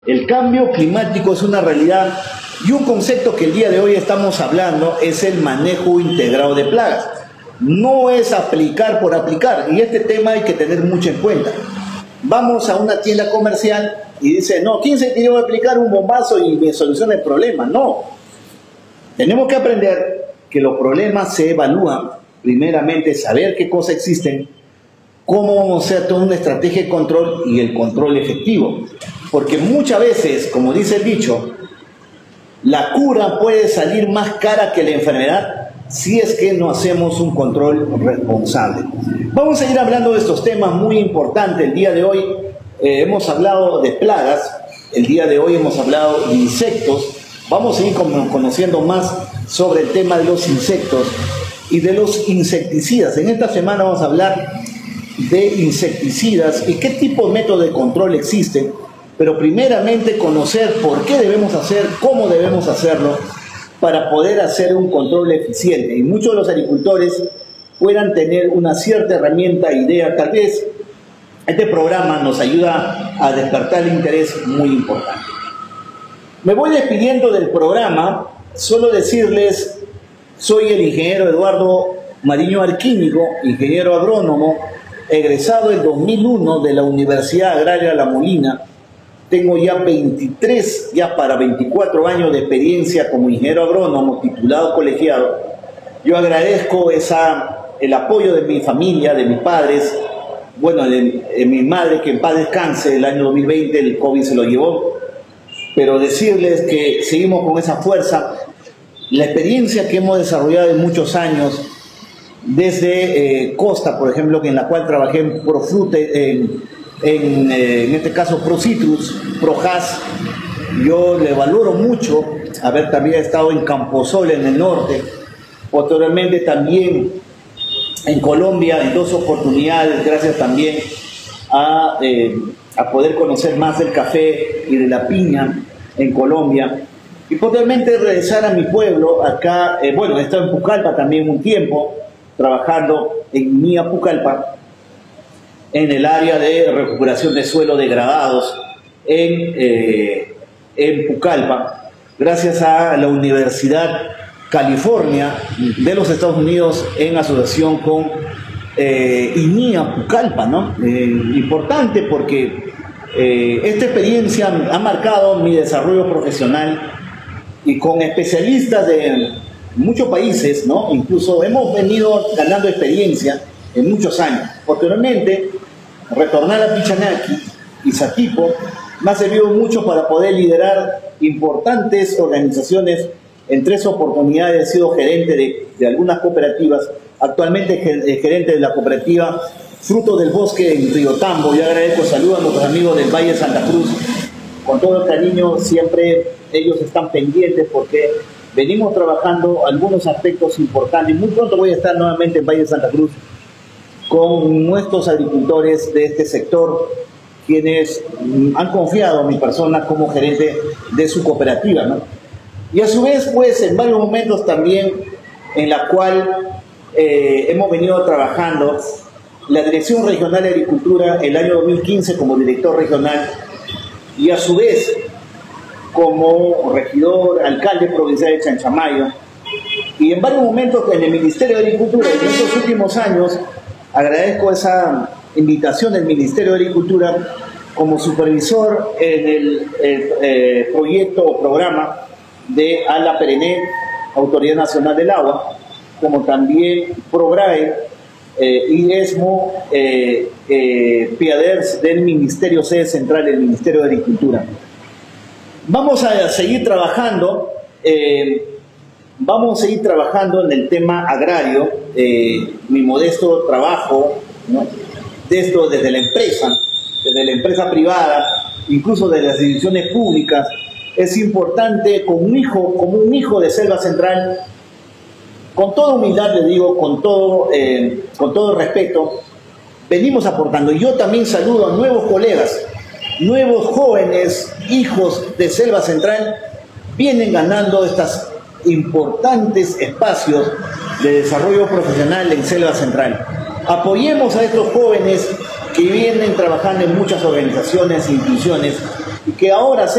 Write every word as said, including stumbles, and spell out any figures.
El cambio climático es una realidad y un concepto que el día de hoy estamos hablando es el manejo integrado de plagas. No es aplicar por aplicar, y este tema hay que tener mucho en cuenta. Vamos a una tienda comercial y dice, no, ¿quién se quiere aplicar un bombazo y me soluciona el problema? No. Tenemos que aprender que los problemas se evalúan, primeramente saber qué cosas existen, cómo vamos a hacer toda una estrategia de control y el control efectivo. Porque muchas veces, como dice el dicho, la cura puede salir más cara que la enfermedad si es que no hacemos un control responsable. Vamos a ir hablando de estos temas muy importantes. El día de hoy eh, hemos hablado de plagas, el día de hoy hemos hablado de insectos. Vamos a ir conociendo más sobre el tema de los insectos y de los insecticidas. En esta semana vamos a hablar de insecticidas y qué tipo de método de control existen, pero primeramente conocer por qué debemos hacer, cómo debemos hacerlo, para poder hacer un control eficiente. Y muchos de los agricultores puedan tener una cierta herramienta, idea, tal vez este programa nos ayuda a despertar el interés muy importante. Me voy despidiendo del programa, solo decirles, soy el ingeniero Eduardo Mariño Arquínigo, ingeniero agrónomo, egresado en dos mil uno de la Universidad Agraria La Molina. Tengo ya veintitrés, ya para veinticuatro años de experiencia como ingeniero agrónomo, titulado colegiado. Yo agradezco esa, el apoyo de mi familia, de mis padres, bueno, de, de mi madre, que en paz descanse. El año dos mil veinte el COVID se lo llevó, pero decirles que seguimos con esa fuerza. La experiencia que hemos desarrollado en muchos años, desde eh, Costa, por ejemplo, en la cual trabajé en Profrute, en, en, eh, en este caso ProCitrus, ProHaz, yo le valoro mucho haber también estado en Camposol, en el norte, posteriormente también en Colombia, en dos oportunidades, gracias también a, eh, a poder conocer más del café y de la piña en Colombia, y posteriormente regresar a mi pueblo, acá, eh, bueno, he estado en Pucallpa también un tiempo, trabajando en Mía Pucallpa, en el área de recuperación de suelo degradados en, eh, en Pucallpa, gracias a la Universidad California de los Estados Unidos en asociación con eh, INIA Pucallpa, ¿no? Eh, importante porque eh, esta experiencia ha marcado mi desarrollo profesional y con especialistas de muchos países, ¿no? Incluso hemos venido ganando experiencia en muchos años. Posteriormente, retornar a Pichanaki y Satipo me ha servido mucho para poder liderar importantes organizaciones. En tres oportunidades he sido gerente de, de algunas cooperativas, actualmente gerente de la cooperativa Fruto del Bosque en Río Tambo. Yo agradezco, saludos a nuestros amigos del Valle de Santa Cruz, con todo el cariño, siempre ellos están pendientes porque venimos trabajando algunos aspectos importantes. Muy pronto voy a estar nuevamente en Valle de Santa Cruz con nuestros agricultores de este sector, quienes han confiado en mi persona como gerente de su cooperativa, ¿no? Y a su vez, pues, en varios momentos también en la cual eh, hemos venido trabajando la Dirección Regional de Agricultura el año dos mil quince como director regional, y a su vez como regidor, alcalde provincial de Chanchamayo, y en varios momentos en el Ministerio de Agricultura. En estos últimos años agradezco esa invitación del Ministerio de Agricultura como supervisor en el, el eh, proyecto o programa de ALA Perene, Autoridad Nacional del Agua, como también PROGRAE, eh, y ESMO, eh, eh, PIADERS del Ministerio Sede Central del Ministerio de Agricultura. Vamos a seguir trabajando, eh, vamos a seguir trabajando en el tema agrario, eh, mi modesto trabajo, ¿no? De esto desde la empresa, desde la empresa privada, incluso de las instituciones públicas. Es importante, como un hijo, como un hijo de Selva Central, con toda humildad le digo, con todo, eh, con todo respeto, venimos aportando. Yo también saludo a nuevos colegas, nuevos jóvenes, hijos de Selva Central, vienen ganando estos importantes espacios de desarrollo profesional en Selva Central. Apoyemos a estos jóvenes que vienen trabajando en muchas organizaciones e instituciones y que ahora